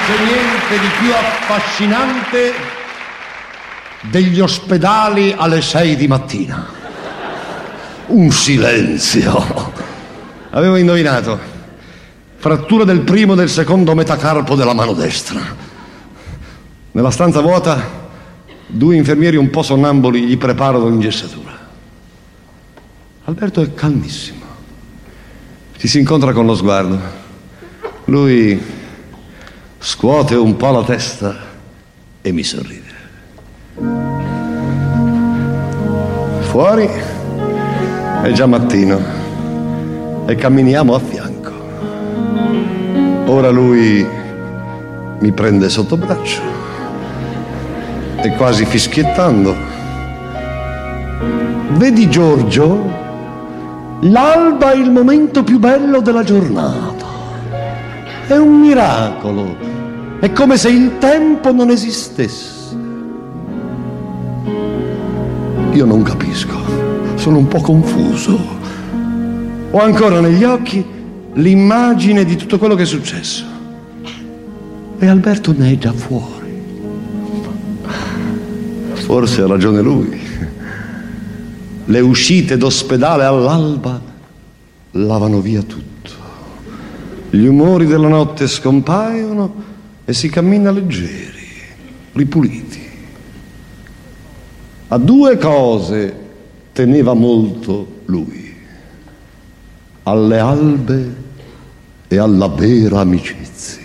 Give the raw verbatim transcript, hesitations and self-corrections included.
c'è niente di più affascinante degli ospedali alle sei di mattina. Un silenzio. Avevo indovinato. Frattura del primo e del secondo metacarpo della mano destra. Nella stanza vuota, due infermieri un po' sonnambuli gli preparano l'ingessatura. Alberto è calmissimo. Ci si incontra con lo sguardo. Lui scuote un po' la testa e mi sorride. Fuori è già mattino e camminiamo a fianco. Ora lui mi prende sotto braccio e quasi fischiettando: vedi Giorgio? L'alba è il momento più bello della giornata. È un miracolo. È come se il tempo non esistesse. Io non capisco. Sono un po' confuso. Ho ancora negli occhi l'immagine di tutto quello che è successo. E Alberto ne è già fuori. Forse ha ragione lui. Le uscite d'ospedale all'alba lavano via tutto. Gli umori della notte scompaiono e si cammina leggeri, ripuliti. A due cose teneva molto lui: alle albe e alla vera amicizia.